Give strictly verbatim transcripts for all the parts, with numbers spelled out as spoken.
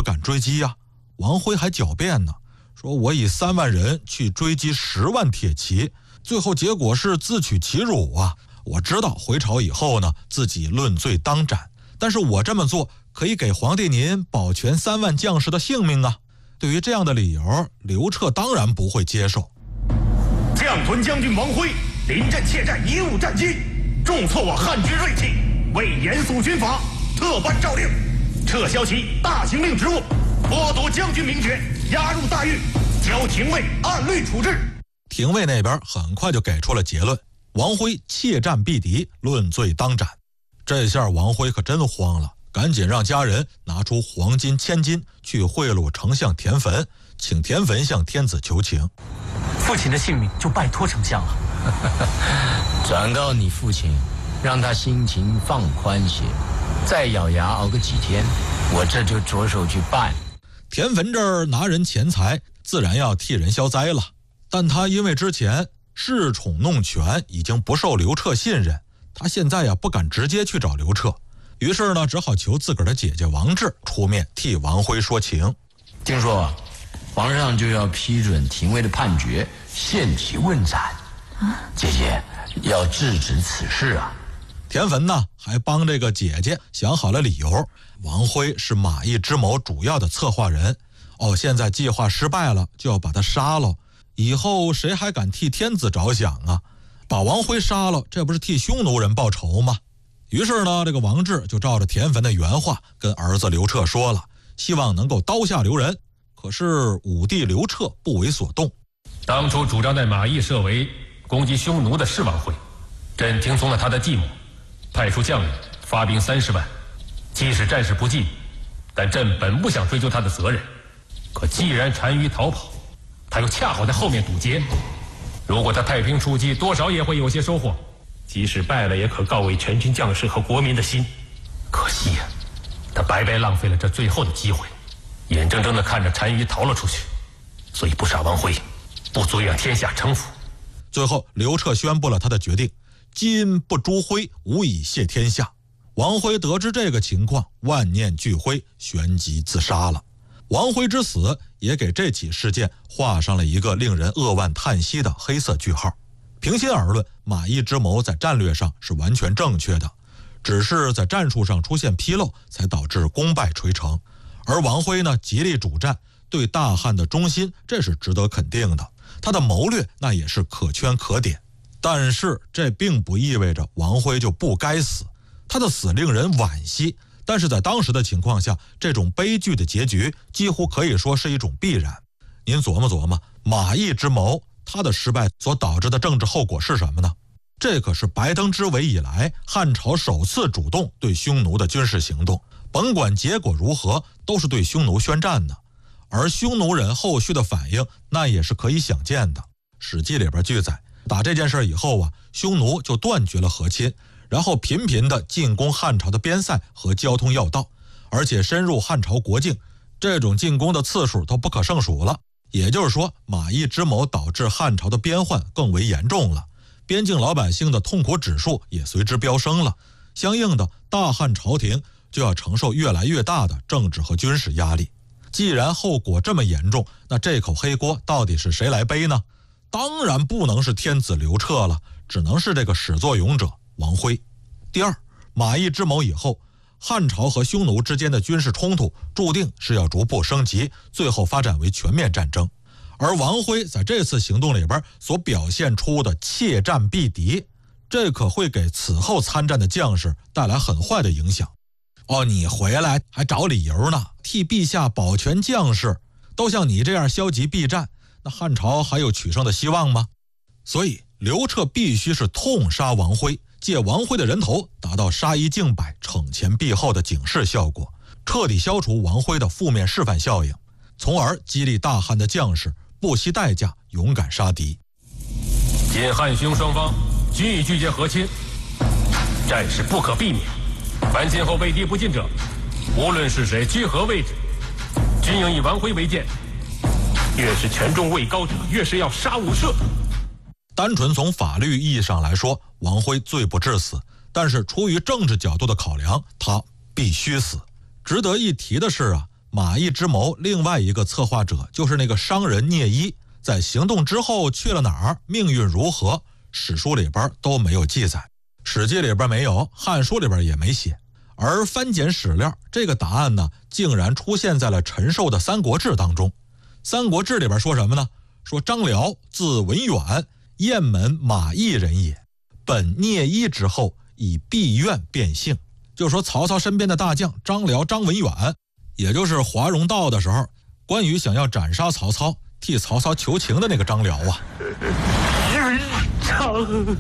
敢追击呀。王辉还狡辩呢，说我以三万人去追击十万铁骑，最后结果是自取其辱啊！我知道回朝以后呢，自己论罪当斩，但是我这么做可以给皇帝您保全三万将士的性命啊！对于这样的理由，刘彻当然不会接受。 将屯将军王辉临阵怯战，贻误战机，重挫我汉军锐气，为严肃军法，特颁诏令，撤销其大行令职务，剥夺将军名爵，押入大狱，交廷尉按律处置。 廷尉那边很快就给出了结论：王辉怯战必敌，论罪当斩。这下王辉可真慌了，赶紧让家人拿出黄金千金去贿赂丞相田汾，请田汾向天子求情。 父亲的性命就拜托丞相了。 转告你父亲，让他心情放宽些，再咬牙熬个几天，我这就着手去办。 田汾这儿拿人钱财，自然要替人消灾了，但他因为之前恃宠弄权，已经不受刘彻信任，他现在呀不敢直接去找刘彻，于是呢只好求自个儿的姐姐王志出面替王辉说情。 听说皇上就要批准廷尉的判决，限期问斩。姐姐要制止此事啊！ 田汾呢还帮这个姐姐想好了理由，王辉是马邑之谋主要的策划人，哦，现在计划失败了，就要把他杀了，以后谁还敢替天子着想啊？把王辉杀了，这不是替匈奴人报仇吗？于是呢，这个王志就照着田汾的原话跟儿子刘彻说了，希望能够刀下留人。可是武帝刘彻不为所动。 当初主张在马邑设围攻击匈奴的是王辉，朕听从了他的计谋，派出将领发兵三十万，即使战事不济，但朕本不想追究他的责任。可既然单于逃跑，他又恰好在后面堵截，如果他派兵出击，多少也会有些收获，即使败了，也可告慰全军将士和国民的心。可惜呀、啊，他白白浪费了这最后的机会，眼睁睁地看着单于逃了出去，所以不杀王辉，不足以让天下臣服。 最后刘彻宣布了他的决定，今不诛辉，无以谢天下。王辉得知这个情况，万念俱灰，旋即自杀了。王辉之死也给这起事件画上了一个令人扼腕叹息的黑色句号。平心而论，马邑之谋在战略上是完全正确的，只是在战术上出现纰漏，才导致功败垂成。而王辉呢，极力主战，对大汉的忠心，这是值得肯定的。他的谋略那也是可圈可点。但是这并不意味着王辉就不该死，他的死令人惋惜，但是在当时的情况下，这种悲剧的结局几乎可以说是一种必然。您琢磨琢磨，马邑之谋，他的失败所导致的政治后果是什么呢？这可是白登之围以来汉朝首次主动对匈奴的军事行动，甭管结果如何，都是对匈奴宣战的。而匈奴人后续的反应那也是可以想见的。史记里边记载，打这件事以后啊，匈奴就断绝了和亲，然后频频的进攻汉朝的边塞和交通要道，而且深入汉朝国境，这种进攻的次数都不可胜数了。也就是说，马邑之谋导致汉朝的边患更为严重了，边境老百姓的痛苦指数也随之飙升了。相应的，大汉朝廷就要承受越来越大的政治和军事压力。既然后果这么严重，那这口黑锅到底是谁来背呢？当然不能是天子刘彻了，只能是这个始作俑者王辉。第二，马邑之谋以后，汉朝和匈奴之间的军事冲突注定是要逐步升级，最后发展为全面战争。而王辉在这次行动里边所表现出的怯战必敌，这可会给此后参战的将士带来很坏的影响。哦，你回来还找理由呢，替陛下保全将士，都像你这样消极避战，那汉朝还有取胜的希望吗？所以刘彻必须是痛杀王辉，借王辉的人头达到杀一儆百、惩前毖后的警示效果，彻底消除王辉的负面示范效应，从而激励大汉的将士不惜代价勇敢杀敌。 今汉匈双方均已拒绝和亲，战事不可避免，凡今后为敌不进者，无论是谁居何位置，均应以王辉为鉴。越是权重位高者，越是要杀无赦。 单纯从法律意义上来说，王辉罪不至死，但是出于政治角度的考量，他必须死。值得一提的是啊， 马邑之谋另外一个策划者就是那个商人聂一，在行动之后去了哪儿，命运如何，史书里边都没有记载，史记里边没有，汉书里边也没写。而翻检史料，这个答案呢，竟然出现在了陈寿的《三国志》当中。《三国志》里边说什么呢？说张辽字文远，雁门马邑人也，本聂一之后，以避怨变姓。就是说曹操身边的大将张辽、张文远，也就是华容道的时候，关羽想要斩杀曹操，替曹操求情的那个张辽啊。 云长，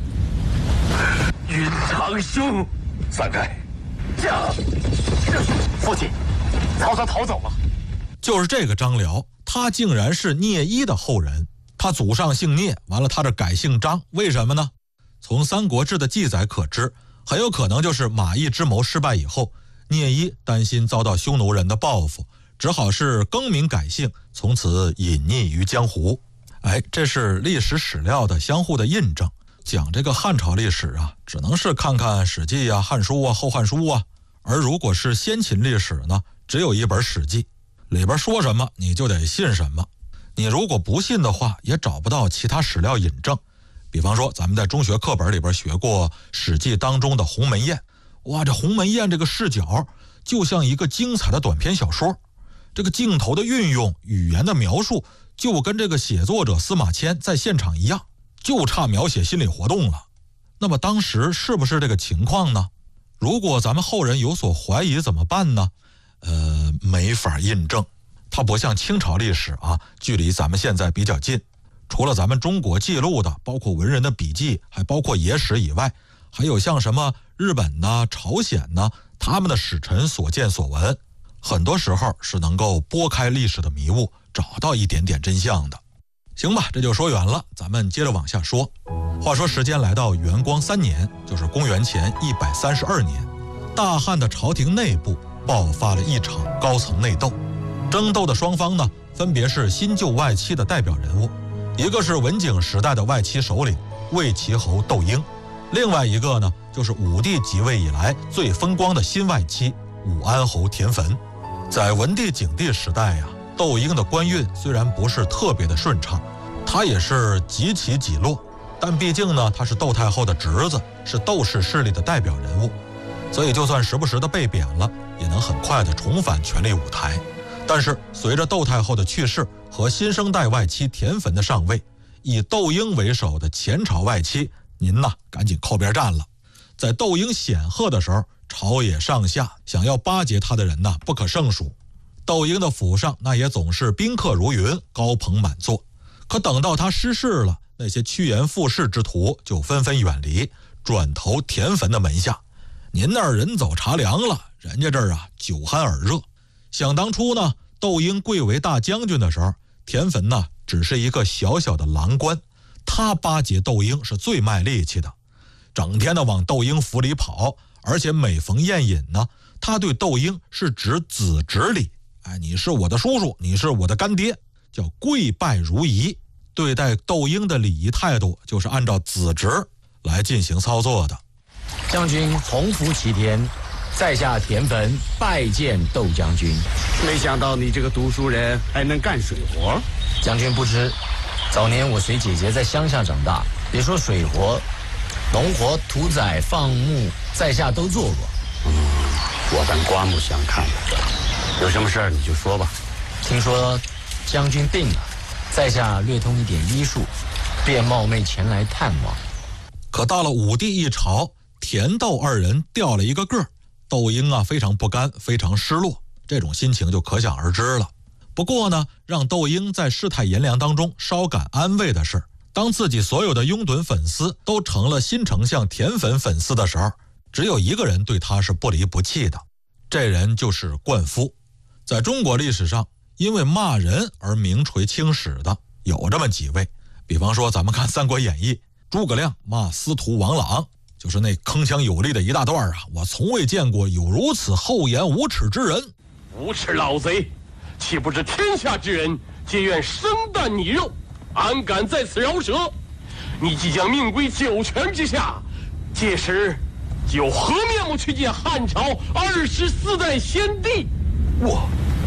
云长兄，三盖，驾！父亲，曹操逃走了。 就是这个张辽，他竟然是聂一的后人，他祖上姓聂，完了他这改姓张，为什么呢？从《三国志》的记载可知，很有可能就是马邑之谋失败以后，聂一担心遭到匈奴人的报复，只好是更名改姓，从此隐匿于江湖。哎，这是历史史料的相互的印证。讲这个汉朝历史啊，只能是看看史记啊、汉书啊、后汉书啊。而如果是先秦历史呢，只有一本史记，里边说什么你就得信什么。你如果不信的话，也找不到其他史料引证。比方说咱们在中学课本里边学过史记当中的鸿门宴，哇，这鸿门宴这个视角就像一个精彩的短篇小说，这个镜头的运用、语言的描述，就跟这个写作者司马迁在现场一样，就差描写心理活动了。那么当时是不是这个情况呢？如果咱们后人有所怀疑怎么办呢？呃，没法印证。它不像清朝历史啊，距离咱们现在比较近。除了咱们中国记录的，包括文人的笔记，还包括野史以外，还有像什么日本呐、朝鲜呐，他们的使臣所见所闻，很多时候是能够拨开历史的迷雾，找到一点点真相的。行吧，这就说远了，咱们接着往下说。话说时间来到元光三年，就是公元前一百三十二年，大汉的朝廷内部爆发了一场高层内斗。争斗的双方呢，分别是新旧外戚的代表人物，一个是文景时代的外戚首领魏齐侯窦婴，另外一个呢，就是武帝即位以来最风光的新外戚武安侯田汾。在文帝、景帝时代呀、啊，窦婴的官运虽然不是特别的顺畅，他也是几起几落，但毕竟呢，他是窦太后的侄子，是窦氏势力的代表人物，所以就算时不时的被贬了，也能很快的重返权力舞台。但是随着窦太后的去世和新生代外戚田汾的上位，以窦婴为首的前朝外戚，您呐赶紧靠边站了。在窦婴显赫的时候，朝野上下想要巴结他的人呐不可胜数。窦婴的府上那也总是宾客如云，高朋满座。可等到他失势了，那些趋炎附势之徒就纷纷远离，转投田汾的门下。您那儿人走茶凉了，人家这儿啊酒酣耳热。想当初呢，窦婴贵为大将军的时候，田汾呢只是一个小小的郎官，他巴结窦婴是最卖力气的，整天的往窦婴府里跑，而且每逢宴饮呢，他对窦婴是指子侄礼，哎，你是我的叔叔，你是我的干爹，叫跪拜如仪。对待窦婴的礼仪态度就是按照子侄来进行操作的。 将军洪福齐天，在下田汾拜见窦将军。 没想到你这个读书人还能干水活。 将军不知，早年我随姐姐在乡下长大，别说水活，农活、屠宰、放牧，在下都做过。 嗯，我咱刮目相看。有什么事儿你就说吧。 听说将军病了，在下略通一点医术，便冒昧前来探望。 可到了武帝一朝，田窦二人掉了一个个，窦婴啊非常不甘，非常失落，这种心情就可想而知了。不过呢，让窦婴在世态炎凉当中稍感安慰的是，当自己所有的拥趸粉丝都成了新丞相田汾粉丝的时候，只有一个人对他是不离不弃的，这人就是灌夫。在中国历史上，因为骂人而名垂青史的有这么几位，比方说咱们看《三国演义》，诸葛亮骂司徒王朗，就是那铿锵有力的一大段啊！我从未见过有如此厚颜无耻之人。 无耻老贼，岂不知天下之人皆愿生啖你肉，安敢在此饶舌？你即将命归九泉之下，届时有何面目去见汉朝二十四代先帝？ 我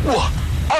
我。